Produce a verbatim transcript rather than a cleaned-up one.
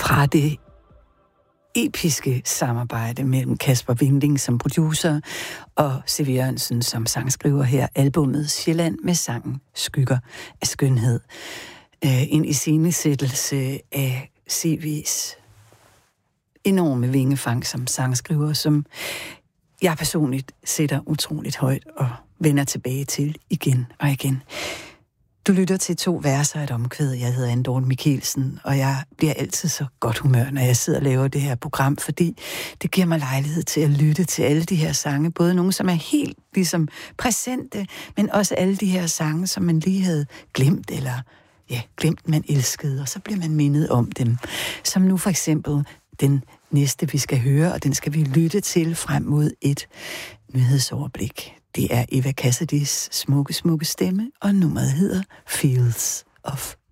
fra det episke samarbejde mellem Kasper Winding som producer og C V Jørgensen som sangskriver her, albumet Sjælland med sangen Skygger af skønhed. En iscenesættelse af C V's enorme vingefang som sangskriver, som jeg personligt sætter utroligt højt og vender tilbage til igen og igen. Du lytter til to verser af et omkvæd. Jeg hedder Anne Dorte Michelsen, og jeg bliver altid så godt humør, når jeg sidder og laver det her program, fordi det giver mig lejlighed til at lytte til alle de her sange, både nogle, som er helt ligesom præsente, men også alle de her sange, som man lige havde glemt, eller ja, glemt man elskede, og så bliver man mindet om dem. Som nu for eksempel den næste, vi skal høre, og den skal vi lytte til frem mod et nyhedsoverblik. Det er Eva Cassidys smukke, smukke stemme, og nummeret hedder Fields of